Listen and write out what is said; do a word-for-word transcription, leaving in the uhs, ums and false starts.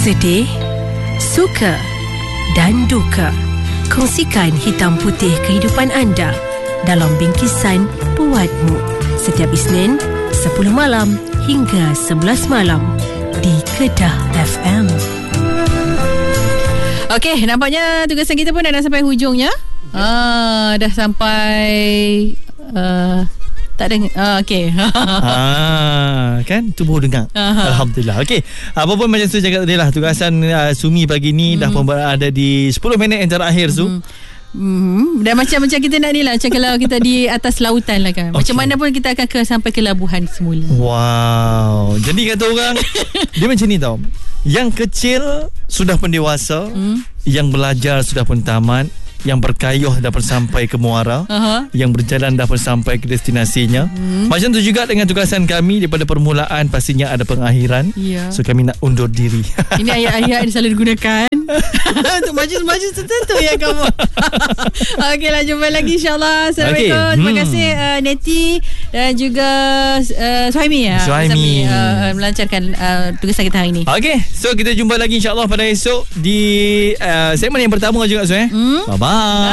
Sedih, suka dan duka. Kongsikan hitam putih kehidupan anda dalam bingkisan Buatmu setiap Isnin sepuluh malam hingga sebelas malam di Kedah F M. Okey, nampaknya tugasan kita pun dah, dah sampai hujungnya. Ah, dah sampai uh, tak dengar. Ah, okey. ah, kan tu baru dengar. Aha. Alhamdulillah. Okey. Apa pun macam tu cakap tadi lah, tugasan uh, Sumi pagi ni mm-hmm. dah pun berada di sepuluh minit yang terakhir tu. Mm-hmm. Mm-hmm. Dan macam-macam kita nak ni lah, macam kalau kita di atas lautan lah kan. Okay. Macam mana pun kita akan ke, sampai ke labuhan semula. Wow. Jadi kata orang dia macam ni tau. Yang kecil sudah pun dewasa, mm. yang belajar sudah pun tamat, yang berkayuh dah pun sampai ke muara, uh-huh. yang berjalan dah pun sampai ke destinasinya. Hmm. Macam tu juga dengan tugasan kami, daripada permulaan pastinya ada pengakhiran. Yeah. So kami nak undur diri. Ini ayat-ayat yang selalu digunakan untuk majlis-majlis tertentu ya kamu. Okeylah, jumpa lagi insyaAllah. Assalamualaikum. Okay. Terima hmm. kasih uh, Neti dan juga uh, Suhaimi ya. Suhaimi uh, melancarkan uh, tugasan kita hari ini. Okay, so kita jumpa lagi insyaAllah pada esok di uh, segmen yang pertama juga. So, eh? hmm. Bye-bye. Bye.